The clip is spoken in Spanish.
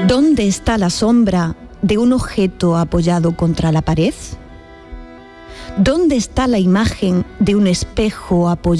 ¿Dónde está la sombra de un objeto apoyado contra la pared? ¿Dónde está la imagen de un espejo apoyado